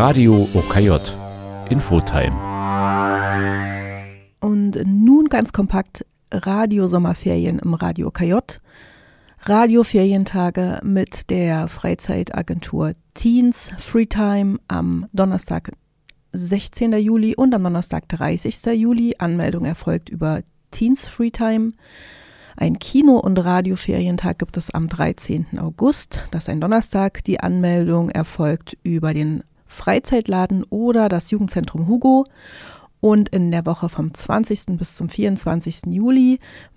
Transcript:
Radio OKJ Infotime. Und nun ganz kompakt Radio-Sommerferien im Radio OKJ. Radio-Ferientage mit der Freizeitagentur Teens Freetime am Donnerstag 16. Juli und am Donnerstag 30. Juli. Anmeldung erfolgt über Teens Freetime. Ein Kino- und Radio-Ferientag gibt es am 13. August. Das ist ein Donnerstag. Die Anmeldung erfolgt über den Freizeitladen oder das Jugendzentrum Hugo. Und in der Woche vom 20. bis zum 24. Juli